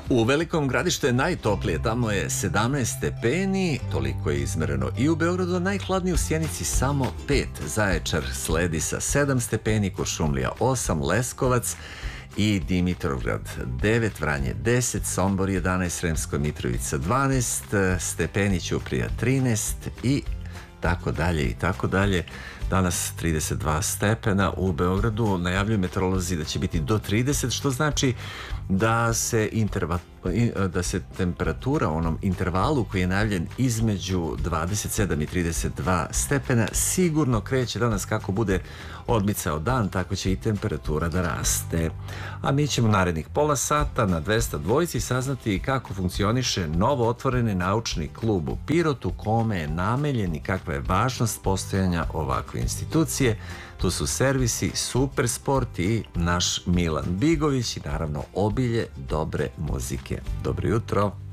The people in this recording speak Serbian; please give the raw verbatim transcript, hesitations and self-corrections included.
U Velikom Gradištu je najtoplije, tamo je sedamnaest stepeni, toliko je izmereno i u Beogradu, a najhladnije u Sjenici samo pet. Zaječar sledi sa sedam stepeni, Kuršumlija osam, Leskovac i Dimitrovgrad devet, Vranje deset, Sombor jedanaest, Sremska Mitrovica dvanaest, stepeni, Ćuprija trinaest i tako dalje i tako dalje. Danas trideset dva stepena u Beogradu, najavljuju meteorolozi da će biti do trideset, što znači da se, interva, da se temperatura u onom intervalu koji je najavljen između dvadeset sedam i trideset dva stepena sigurno kreće danas. Kako bude odmicao dan, tako će i temperatura da raste. A mi ćemo narednih pola sata na dvesta dvojici saznati kako funkcioniše novo otvoreni naučni klub u Pirotu, kome je namenjen i kakva je važnost postojanja ovakve institucije. Tu su servisi, super sport i naš Milan Bigović i naravno obilje dobre muzike. Dobro jutro.